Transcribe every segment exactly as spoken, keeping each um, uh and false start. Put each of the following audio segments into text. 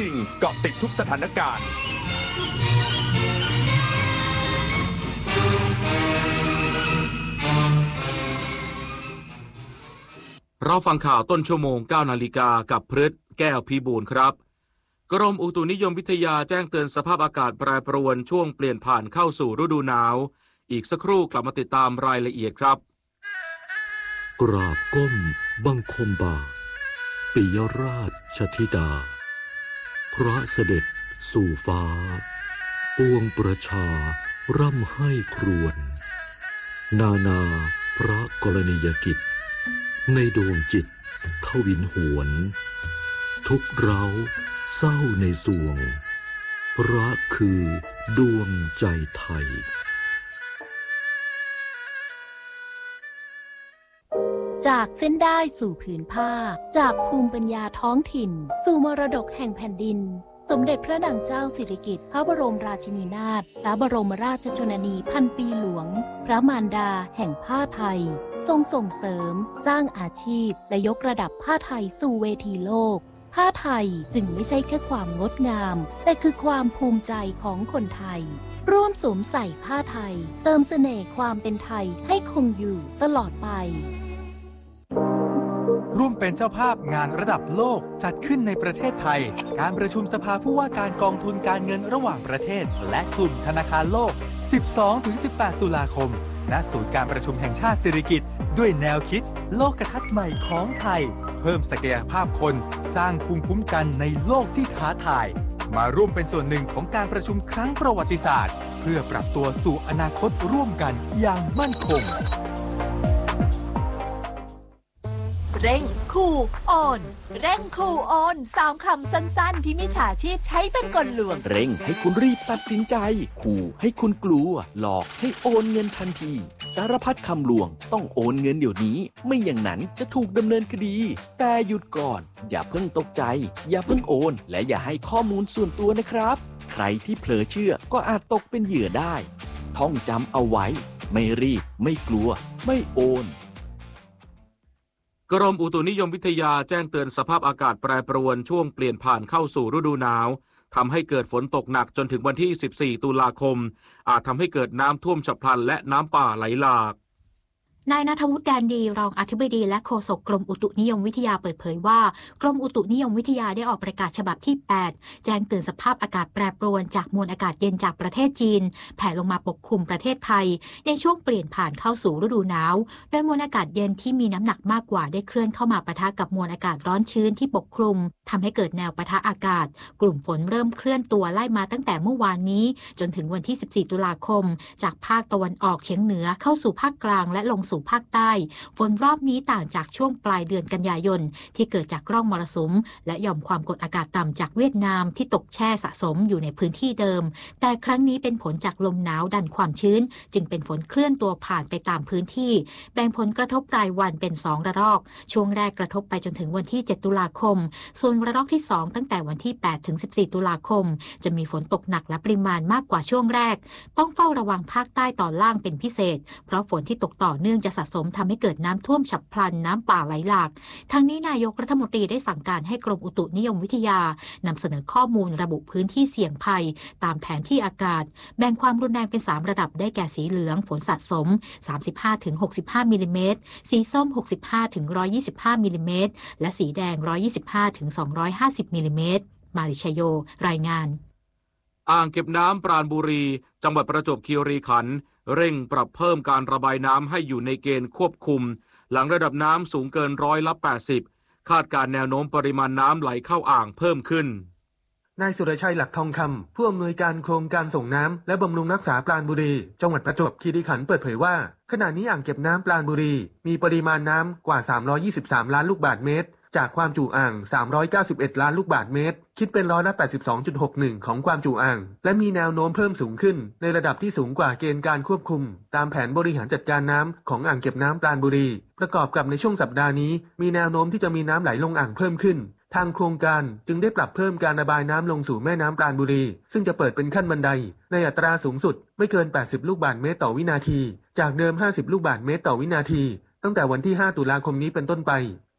ริงเกาะติดทุกสถานการณ์เราฟังข่าวต้นชั่วโมง เก้านาฬิกากับพฤทธิ์แก้วพิบูลครับกรมอุตุนิยมวิทยาแจ้งเตือนสภาพอากาศแปรปรวนช่วงเปลี่ยนผ่านเข้าสู่ฤดูหนาวอีกสักครู่กลับมาติดตามรายละเอียดครับกราบก้มบังคมบาทปิยราชธิดาพระเสด็จสู่ฟ้าปวงประชาร่ำให้ครวญนานาพระกรณียกิจในดวงจิตทวินหวนทุกเร้าเศร้าในสวงรักคือดวงใจไทยจากเส้นได้สู่ผืนผ้าจากภูมิปัญญาท้องถิ่นสู่มรดกแห่งแผ่นดินสมเด็จพระนางเจ้าสิริกิติ์พระบรมราชินีนาถพระบรมราชชนนีพันปีหลวงพระมารดาแห่งผ้าไทยทรงส่งเสริมสร้างอาชีพและยกระดับผ้าไทยสู่เวทีโลกผ้าไทยจึงไม่ใช่แค่ความงดงามแต่คือความภูมิใจของคนไทยร่วมสวมใส่ผ้าไทยเติมเสน่ห์ความเป็นไทยให้คงอยู่ตลอดไปร่วมเป็นเจ้าภาพงานระดับโลกจัดขึ้นในประเทศไทยการประชุมสภาผู้ว่าการกองทุนการเงินระหว่างประเทศและกลุ่มธนาคารโลก สิบสองถึงสิบแปด ตุลาคมณศูนย์การประชุมแห่งชาติสิริกิติ์ด้วยแนวคิดโลกทัศน์ใหม่ของไทยเพิ่มศักยภาพคนสร้างภูมิคุ้มกันในโลกที่ท้าทายมาร่วมเป็นส่วนหนึ่งของการประชุมครั้งประวัติศาสตร์เพื่อปรับตัวสู่อนาคตร่วมกันอย่างมั่นคงเร่งขู่โอนเร่งขู่โอนสามคำสั้นๆที่มิจฉาชีพใช้เป็นกลลวงเร่งให้คุณรีบตัดสินใจขู่ให้คุณกลัวหลอกให้โอนเงินทันทีสารพัดคำลวงต้องโอนเงินเดี๋ยวนี้ไม่อย่างนั้นจะถูกดำเนินคดีแต่หยุดก่อนอย่าเพิ่งตกใจอย่าเพิ่งโอนและอย่าให้ข้อมูลส่วนตัวนะครับใครที่เผลอเชื่อก็อาจตกเป็นเหยื่อได้ท่องจำเอาไว้ไม่รีบไม่กลัวไม่โอนกรมอุตุนิยมวิทยาแจ้งเตือนสภาพอากาศแปรปรวนช่วงเปลี่ยนผ่านเข้าสู่ฤดูหนาวทำให้เกิดฝนตกหนักจนถึงวันที่สิบสี่ตุลาคมอาจทำให้เกิดน้ำท่วมฉับพลันและน้ำป่าไหลหลากนายณัฐวุฒิแดนดีรองอธิบดีและโฆษกกรมอุตุนิยมวิทยาเปิดเผยว่ากรมอุตุนิยมวิทยาได้ออกประกาศฉบับที่แปดแจ้งเตือนสภาพอากาศแปรปรวนจากมวลอากาศเย็นจากประเทศจีนแผ่ลงมาปกคลุมประเทศไทยในช่วงเปลี่ยนผ่านเข้าสู่ฤดูหนาวโดยมวลอากาศเย็นที่มีน้ำหนักมากกว่าได้เคลื่อนเข้ามาปะทะกับมวลอากาศร้อนชื้นที่ปกคลุมทำให้เกิดแนวปะทะอากาศกลุ่มฝนเริ่มเคลื่อนตัวไล่มาตั้งแต่เมื่อวานนี้จนถึงวันที่สิบสี่ตุลาคมจากภาคตะวันออกเฉียงเหนือเข้าสู่ภาคกลางและลงสู่ภาคใต้ฝนรอบนี้ต่างจากช่วงปลายเดือนกันยายนที่เกิดจากร่องมรสุมและหย่อมความกดอากาศต่ำจากเวียดนามที่ตกแช่สะสมอยู่ในพื้นที่เดิมแต่ครั้งนี้เป็นผลจากลมหนาวดันความชื้นจึงเป็นฝนเคลื่อนตัวผ่านไปตามพื้นที่แบ่งผลกระทบรายวันเป็นสองระลอกช่วงแรกกระทบไปจนถึงวันที่เจ็ดตุลาคมส่วนระลอกที่สองตั้งแต่วันที่แปดถึงสิบสี่ตุลาคมจะมีฝนตกหนักและปริมาณมากกว่าช่วงแรกต้องเฝ้าระวังภาคใต้ตอนล่างเป็นพิเศษเพราะฝนที่ตกต่อเนื่องจะสะสมทำให้เกิดน้ำท่วมฉับพลันน้ำป่าไหลหลากทั้งนี้นายกรัฐมนตรีได้สั่งการให้กรมอุตุนิยมวิทยานำเสนอข้อมูลระบุพื้นที่เสี่ยงภัยตามแผนที่อากาศแบ่งความรุนแรงเป็นสามระดับได้แก่สีเหลืองฝนสะสม สามสิบห้าถึงหกสิบห้า มิลลิเมตรสีส้ม หกสิบห้าถึงหนึ่งร้อยยี่สิบห้า มิลลิเมตรและสีแดง หนึ่งร้อยยี่สิบห้าถึงสองร้อยห้าสิบ มิลลิเมตรมาริชโยรายงานอ่างเก็บน้ำปราณบุรีจังหวัดประจวบคีรีขันธ์เร่งปรับเพิ่มการระบายน้ำให้อยู่ในเกณฑ์ควบคุมหลังระดับน้ำสูงเกินร้อยละแปดสิบคาดการแนวโน้มปริมาณน้ำไหลเข้าอ่างเพิ่มขึ้นนายสุรชัยหลักทองคำผู้อำนวยการโครงการส่งน้ำและบำรุงรักษาปราณบุรีจังหวัดประจวบคีรีขันธ์เปิดเผยว่าขณะนี้อ่างเก็บน้ำปราณบุรีมีปริมาณน้ำกว่าสามร้อยยี่สิบสามล้านลูกบาศก์เมตรจากความจุอ่างสามร้อยเก้าสิบเอ็ดล้านลูกบาศก์เมตรคิดเป็นร้อยละ แปดสิบสองจุดหกหนึ่ง ของความจุอ่างและมีแนวโน้มเพิ่มสูงขึ้นในระดับที่สูงกว่าเกณฑ์การควบคุมตามแผนบริหารจัดการน้ำของอ่างเก็บน้ำปราณบุรีประกอบกับในช่วงสัปดาห์นี้มีแนวโน้มที่จะมีน้ำไหลลงอ่างเพิ่มขึ้นทางโครงการจึงได้ปรับเพิ่มการระบายน้ำลงสู่แม่น้ำปราณบุรีซึ่งจะเปิดเป็นขั้นบันไดในอัตราสูงสุดไม่เกินแปดสิบลูกบาศก์เมตรต่อวินาทีจากเดิมห้าสิบลูกบาศก์เมตรต่อวินาทีตั้งแต่วันที่ห้าตุลาคมนี้เป็นต้นไป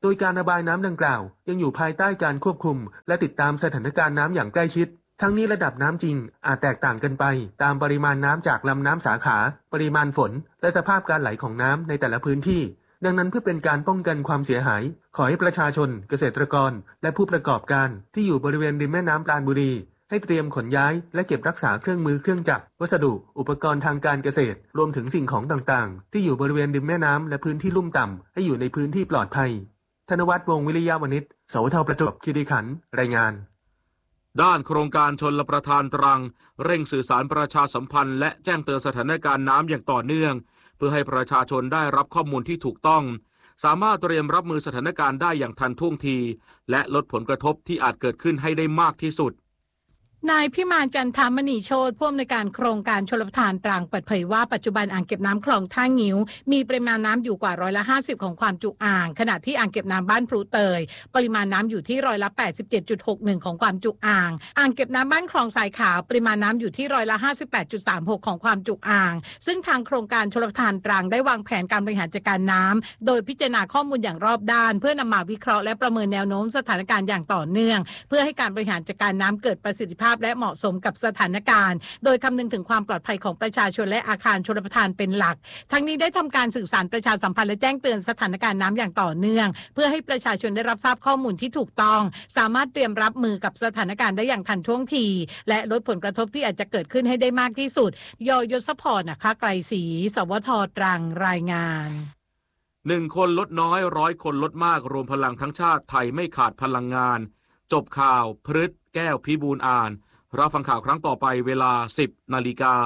โดยการระบายน้ำดังกล่าวยังอยู่ภายใต้การควบคุมและติดตามสถานการณ์น้ำอย่างใกล้ชิดทั้งนี้ระดับน้ำจริงอาจแตกต่างกันไปตามปริมาณน้ำจากลำน้ำสาขาปริมาณฝนและสภาพการไหลของน้ำในแต่ละพื้นที่ดังนั้นเพื่อเป็นการป้องกันความเสียหายขอให้ประชาชนเกษตรกรและผู้ประกอบการที่อยู่บริเวณริมแม่น้ำปราณบุรีให้เตรียมขนย้ายและเก็บรักษาเครื่องมือเครื่องจักรวัสดุอุปกรณ์ทางการเกษตรรวมถึงสิ่งของต่างๆที่อยู่บริเวณริมแม่น้ำและพื้นที่ลุ่มต่ำให้อยู่ในพื้นที่ปลอดภัยธนวัฒน์ วงศ์วิริยะวณิช สวท ประจวบคีรีขันธ์รายงานด้านโครงการชลประทานตรังเร่งสื่อสารประชาสัมพันธ์และแจ้งเตือนสถานการณ์น้ำอย่างต่อเนื่องเพื่อให้ประชาชนได้รับข้อมูลที่ถูกต้องสามารถเตรียมรับมือสถานการณ์ได้อย่างทันท่วงทีและลดผลกระทบที่อาจเกิดขึ้นให้ได้มากที่สุดนายพิมานจันทามณีโชติผู้อำนวยการโครงการชลประทานตรังเปิดเผยว่าปัจจุบันอ่างเก็บน้ำคลองท่างิ้วมีปริมาณน้ำอยู่กว่าร้อยละห้าสิบของความจุอ่างขณะที่อ่างเก็บน้ำบ้านพลูเตยปริมาณน้ำอยู่ที่ร้อยละ แปดสิบเจ็ดจุดหกหนึ่ง ของความจุอ่างอ่างเก็บน้ำบ้านคลองทรายขาวปริมาณน้ำอยู่ที่ร้อยละ ห้าสิบแปดจุดสามหก ของความจุอ่างซึ่งทางโครงการชลประทานตรังได้วางแผนการบริหารจัดการน้ำโดยพิจารณาข้อมูลอย่างรอบด้านเพื่อนำมาวิเคราะห์และประเมินแนวโน้มสถานการณ์อย่างต่อเนื่องเพื่อให้การบริหารจัดการน้ำเกิดประสิทธิภาพและเหมาะสมกับสถานการณ์โดยคำนึงถึงความปลอดภัยของประชาชนและอาคารชลประทานเป็นหลักทั้งนี้ได้ทำการสื่อสารประชาสัมพันธ์และแจ้งเตือนสถานการณ์น้ำอย่างต่อเนื่องเพื่อให้ประชาชนได้รับทราบข้อมูลที่ถูกต้องสามารถเตรียมรับมือกับสถานการณ์ได้อย่างทันท่วงทีและลดผลกระทบที่อาจจะเกิดขึ้นให้ได้มากที่สุดยยศพรนะคะไกรศรีสวทตรังรายงานหนึ่งคนลดน้อยร้อยคนลดมากรวมพลังทั้งชาติไทยไม่ขาดพลังงานจบข่าวพฤษแก้วพิบูลย์อ่านรับฟังข่าวครั้งต่อไปเวลา สิบนาฬิกา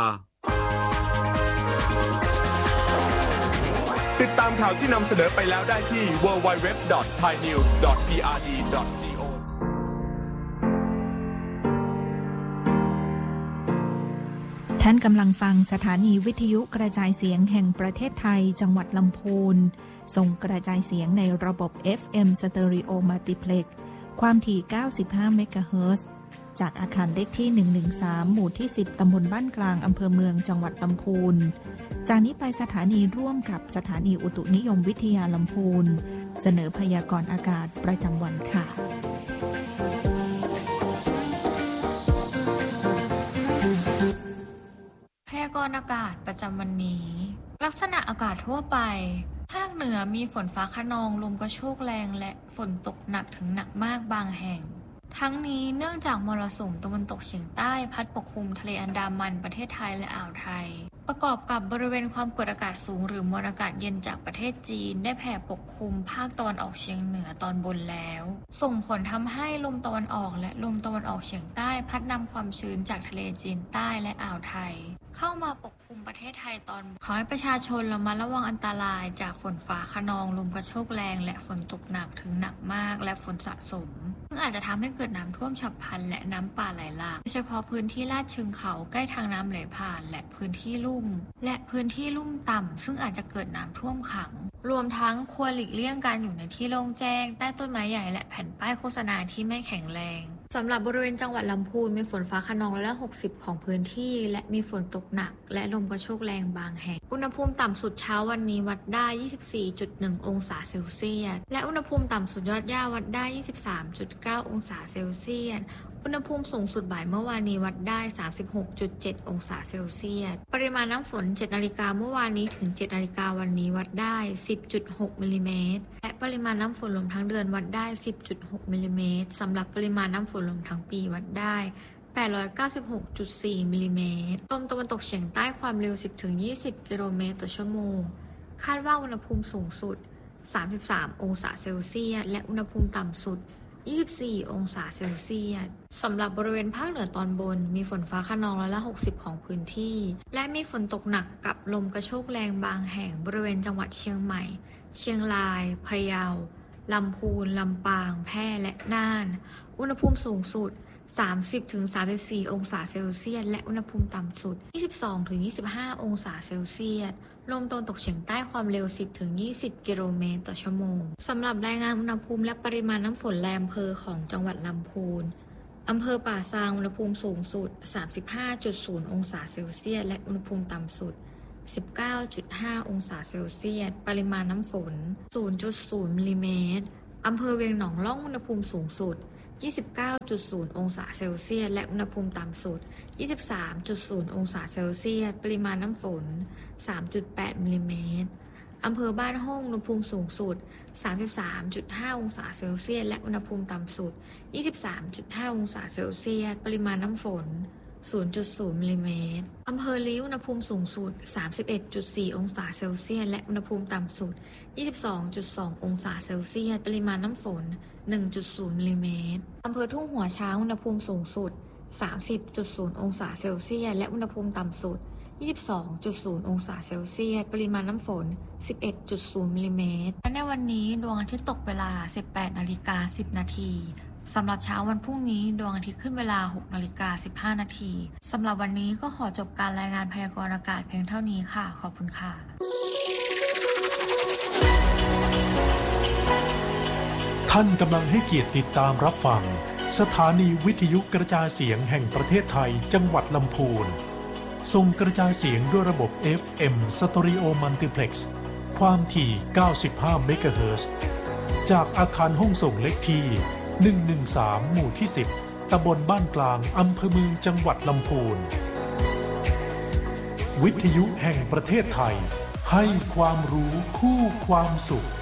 ติดตามข่าวที่นำเสนอไปแล้วได้ที่ ดับเบิลยู ดับเบิลยู ดับเบิลยู ดอท ไทยนิวส์ ดอท พี อาร์ ดี ดอท จี โอท่านกำลังฟังสถานีวิทยุกระจายเสียงแห่งประเทศไทยจังหวัดลำพูนส่งกระจายเสียงในระบบ เอฟ เอ็ม Stereo Multiplex ความถี่ เก้าสิบห้า เมกะเฮิรตซ์จากอาคารเลขที่ หนึ่งหนึ่งสาม หมู่ที่ สิบ ตำบลบ้านกลาง อำเภอเมือง จังหวัดลำพูนจากนี้ไปสถานีร่วมกับสถานีอุตุนิยมวิทยาลำพูนเสนอพยากรณ์อากาศประจำวันค่ะพยากรณ์อากาศประจำวันนี้ลักษณะอากาศทั่วไปภาคเหนือมีฝนฟ้าคะนองลมกระโชกแรงและฝนตกหนักถึงหนักมากบางแห่งทั้งนี้เนื่องจากมรสุมตะวันตกเฉียงใต้พัดปกคลุมทะเลอันดามันประเทศไทยและอ่าวไทยประกอบกับบริเวณความกดอากาศสูงหรือมวลอากาศเย็นจากประเทศจีนได้แผ่ปกคลุมภาคตะวันออกเฉียงเหนือตอนบนแล้วส่งผลทำให้ลมตะวันออกและลมตะวันออกเฉียงใต้พัดนำความชื้นจากทะเลจีนใต้และอ่าวไทยเข้ามาปกคลุมประเทศไทยตอนขอให้ประชาชนระมัดระวังอันตรายจากฝนฟ้าคะนองลมกระโชกแรงและฝนตกหนักถึงหนักมากและฝนสะสมซึ่งอาจจะทำให้เกิดน้ำท่วมฉับพลันและน้ำป่าไหลหลากโดยเฉพาะพื้นที่ลาดเชิงเขาใกล้ทางน้ำไหลผ่านและพื้นที่ลุ่มและพื้นที่ลุ่มต่ำซึ่งอาจจะเกิดน้ำท่วมขังรวมทั้งควรหลีกเลี่ยงการอยู่ในที่โล่งแจ้งใต้ต้นไม้ใหญ่และแผ่นป้ายโฆษณาที่ไม่แข็งแรงสำหรับบริเวณจังหวัดลำพูนมีฝนฟ้าคะนองร้อยละหกสิบของพื้นที่และมีฝนตกหนักและลมกระโชกแรงบางแห่งอุณหภูมิต่ำสุดเช้าวันนี้วัดได้ ยี่สิบสี่จุดหนึ่ง องศาเซลเซียสและอุณหภูมิต่ำสุดยอดหญ้าวัดได้ ยี่สิบสามจุดเก้า องศาเซลเซียสอุณหภูมิสูงสุดบ่ายเมื่อวานนี้วัดได้ สามสิบหกจุดเจ็ด องศาเซลเซียสปริมาณน้ำฝน เจ็ดนาฬิกาเมื่อวานนี้ถึง เจ็ดนาฬิกาวันนี้วัดได้ สิบจุดหก มิลลิเมตรและปริมาณน้ำฝนรวมทั้งเดือนวัดได้ สิบจุดหก มิลลิเมตรสำหรับปริมาณน้ำฝนรวมทั้งปีวัดได้ แปดร้อยเก้าสิบหกจุดสี่ มิลลิเมตรลมตะวันตกเฉียงใต้ความเร็ว สิบถึงยี่สิบ กิโลเมตรต่อชั่วโมงคาดว่าอุณหภูมิสูงสุด สามสิบสาม องศาเซลเซียสและอุณหภูมิต่ำสุดยี่สิบสี่ องศาเซลเซียสสำหรับบริเวณภาคเหนือตอนบนมีฝนฟ้าคะนองร้อยละหกสิบของพื้นที่และมีฝนตกหนักกับลมกระโชกแรงบางแห่งบริเวณจังหวัดเชียงใหม่เชียงรายพะเยาลำพูนลำปางแพร่และน่านอุณหภูมิสูงสุด สามสิบถึงสามสิบสี่ องศาเซลเซียสและอุณหภูมิต่ำสุด ยี่สิบสองถึงยี่สิบห้า องศาเซลเซียสลมตะวันตกเฉียงใต้ความเร็ว สิบถึงยี่สิบ กิโลเมตรต่อชั่วโมงสำหรับรายงานอุณหภูมิและปริมาณน้ำฝนแรมอำเภอของจังหวัดลำพูนอำเภอป่าซางอุณหภูมิสูงสุด สามสิบห้าจุดศูนย์ องศาเซลเซียสและอุณหภูมิต่ำสุด สิบเก้าจุดห้า องศาเซลเซียสปริมาณน้ำฝน ศูนย์จุดศูนย์ มิลลิเมตรอำเภอเวียงหนองล่องอุณหภูมิสูงสุด ยี่สิบเก้าจุดศูนย์ องศาเซลเซียสและอุณหภูมิต่ำสุด ยี่สิบสามจุดศูนย์ องศาเซลเซียสปริมาณน้ำฝน สามจุดแปด มิลลิเมตรอำเภอบ้านห้องอุณหภูมิสูงสุด สามสิบสามจุดห้า องศาเซลเซียสและอุณหภูมิต่ำสุด ยี่สิบสามจุดห้า องศาเซลเซียสปริมาณน้ำฝน ศูนย์จุดศูนย์ มิลลิเมตรอำเภอลี้อุณหภูมิสูงสุด สามสิบเอ็ดจุดสี่ องศาเซลเซียสและอุณหภูมิต่ำสุด ยี่สิบสองจุดสอง องศาเซลเซียสปริมาณน้ำฝน หนึ่งจุดศูนย์ มิลลิเมตรอำเภอทุ่งหัวช้างอุณหภูมิสูงสุด สามสิบจุดศูนย์ องศาเซลเซียสและอุณหภูมิต่ำสุด ยี่สิบสองจุดศูนย์ องศาเซลเซียสปริมาณน้ำฝน สิบเอ็ดจุดศูนย์ มิลลิเมตรและในวันนี้ดวงอาทิตย์ตกเวลา สิบแปดนาฬิกาสิบนาทีสำหรับเช้าวันพรุ่งนี้ดวงอาทิตย์ขึ้นเวลา หกนาฬิกาสิบห้านาทีสำหรับวันนี้ก็ขอจบการรายงานพยากรณ์อากาศเพียงเท่านี้ค่ะขอบคุณค่ะท่านกำลังให้เกียรติติดตามรับฟังสถานีวิทยุกระจายเสียงแห่งประเทศไทยจังหวัดลำพูนส่งกระจายเสียงด้วยระบบ เอฟ เอ็ม Stereo Multiplex ความถี่ เก้าสิบห้า เมกะเฮิรตซ์ จากอาคารห้องส่งเล็กที่ หนึ่งหนึ่งสาม หมู่ที่ สิบ ตำบลบ้านกลางอำเภอเมืองจังหวัดลำพูนวิทยุแห่งประเทศไทยให้ความรู้คู่ความสุข